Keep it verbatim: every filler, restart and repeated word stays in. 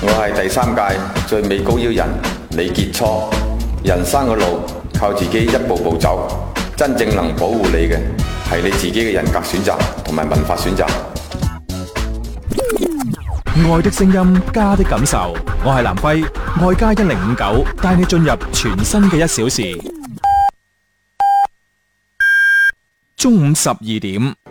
我係第三屆最美高腰人李傑初。人生嘅路靠自己一步步走，真正能保護你嘅係你自己嘅人格選擇同埋文化選擇。 愛的聲音，家的感受。我係藍輝，愛家一零五九，帶你進入全新嘅一小時。中午十二點。